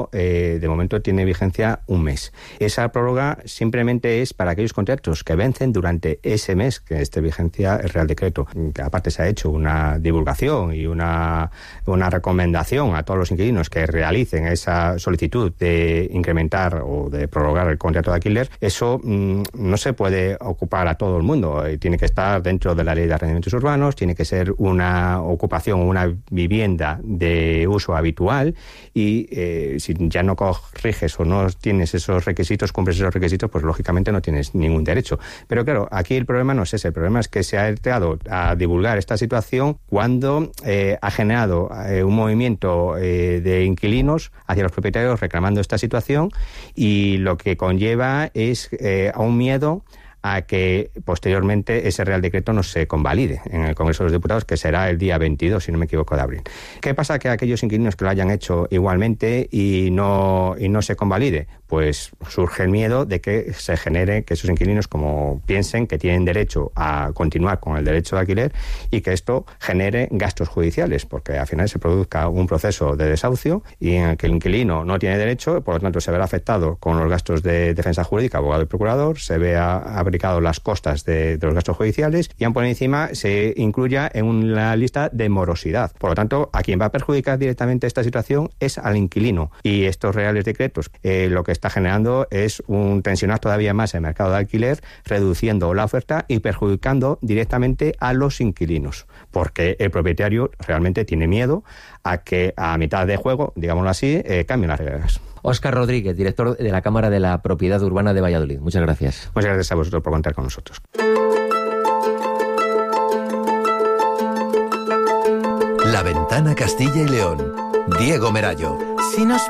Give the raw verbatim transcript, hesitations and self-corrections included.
Eh, de momento tiene vigencia un mes. Esa prórroga simplemente es para aquellos contratos que vencen durante ese mes que esté vigencia el Real Decreto. Que aparte se ha hecho una divulgación y una, una recomendación a todos los inquilinos que realicen esa solicitud de incrementar o de prorrogar el contrato de alquiler. Eso mmm, no se puede ocupar a todo el mundo. Eh, tiene que estar dentro de la Ley de Arrendamientos Urbanos, tiene que ser una ocupación o una vivienda de uso habitual y eh, si ya no corriges o no tienes esos requisitos, cumples esos requisitos, pues lógicamente no tienes ningún derecho. Pero claro, aquí el problema no es ese, el problema es que se ha entrado a divulgar esta situación cuando eh, ha generado eh, un movimiento eh, de inquilinos hacia los propietarios reclamando esta situación y lo que conlleva es eh, a un miedo a que posteriormente ese Real Decreto no se convalide en el Congreso de los Diputados, que será el día veintidós, si no me equivoco, de abril. ¿Qué pasa que aquellos inquilinos que lo hayan hecho igualmente y no, y no se convalide? Pues surge el miedo de que se genere, que esos inquilinos como piensen que tienen derecho a continuar con el derecho de alquiler y que esto genere gastos judiciales, porque al final se produzca un proceso de desahucio y en el que el inquilino no tiene derecho, por lo tanto se verá afectado con los gastos de defensa jurídica, abogado y procurador, se vea aplicado las costas de, de los gastos judiciales y aún por encima se incluya en una lista de morosidad. Por lo tanto, a quien va a perjudicar directamente esta situación es al inquilino y estos reales decretos eh, lo que está generando es un tensionar todavía más el mercado de alquiler, reduciendo la oferta y perjudicando directamente a los inquilinos, porque el propietario realmente tiene miedo a que a mitad de juego, digámoslo así, eh, cambien las reglas. Óscar Rodríguez, director de la Cámara de la Propiedad Urbana de Valladolid. Muchas gracias. Muchas gracias a vosotros por contar con nosotros. La Ventana Castilla y León. Diego Merallo. Si nos